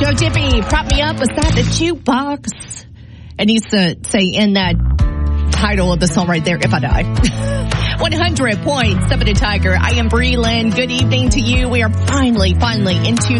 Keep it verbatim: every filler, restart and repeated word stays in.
Joe Tippy, prop me up beside the jukebox. It needs to say in that title of the song right there, If I Die. one hundred point seven to Tiger. I am Bree Lynn. Good evening to you. We are finally, finally into